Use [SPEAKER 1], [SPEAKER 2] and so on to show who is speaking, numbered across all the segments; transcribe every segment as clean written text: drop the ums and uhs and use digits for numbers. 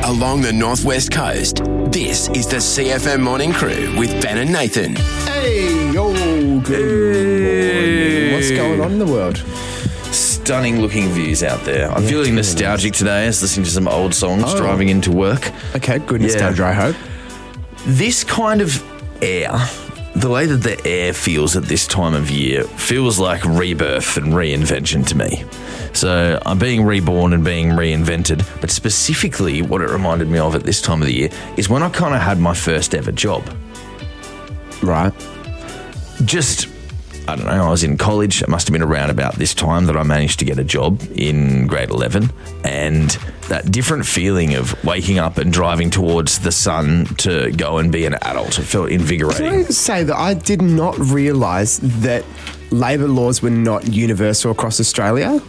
[SPEAKER 1] along the northwest coast. This is the CFM Morning Crew with Ben and Nathan.
[SPEAKER 2] Hey, yo, good morning. What's going on in the world?
[SPEAKER 3] Stunning looking views out there. I'm feeling nostalgic today as listening to some old songs driving into work.
[SPEAKER 2] Okay, good nostalgia, I hope.
[SPEAKER 3] This kind of air, the way that the air feels at this time of year, feels like rebirth and reinvention to me. So I'm being reborn and being reinvented, but specifically what it reminded me of at this time of the year is when I kind of had my first ever job.
[SPEAKER 2] Right.
[SPEAKER 3] I don't know, I was in college. It must have been around about this time that I managed to get a job in grade 11. And that different feeling of waking up and driving towards the sun to go and be an adult, it felt invigorating.
[SPEAKER 2] Can I say that I did not realise that labour laws were not universal across Australia?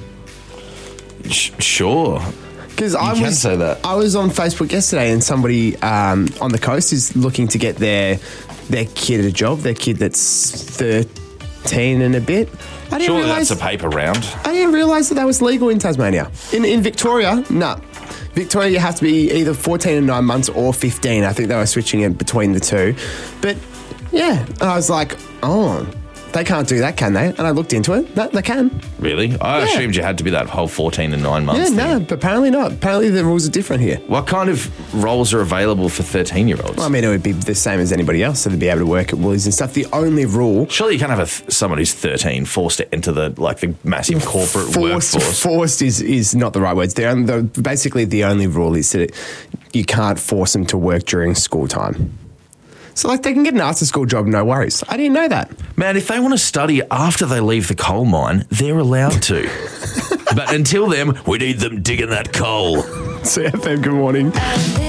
[SPEAKER 3] Sure.
[SPEAKER 2] Because
[SPEAKER 3] You can say that.
[SPEAKER 2] I was on Facebook yesterday and somebody on the coast is looking to get their kid a job, their kid that's 13 and a bit.
[SPEAKER 3] Surely that's a paper round.
[SPEAKER 2] I didn't realise that was legal in Tasmania. In Victoria, no. Victoria, you have to be either 14 and 9 months or 15. I think they were switching it between the two. But, yeah, I was like, they can't do that, can they? And I looked into it. No, they can.
[SPEAKER 3] Really? I assumed you had to be that whole 14 and 9 months.
[SPEAKER 2] Yeah, no, but apparently not. Apparently the rules are different here.
[SPEAKER 3] What kind of roles are available for 13-year-olds?
[SPEAKER 2] Well, I mean, it would be the same as anybody else, so they'd be able to work at Woolies and stuff. The only rule...
[SPEAKER 3] Surely you can't have someone who's 13 forced to enter the massive corporate workforce.
[SPEAKER 2] Forced is not the right words. Basically, the only rule is that you can't force them to work during school time. So, they can get an after-school job, no worries. I didn't know that.
[SPEAKER 3] Man, if they want to study after they leave the coal mine, they're allowed to. But until then, we need them digging that coal.
[SPEAKER 2] CFM, good morning.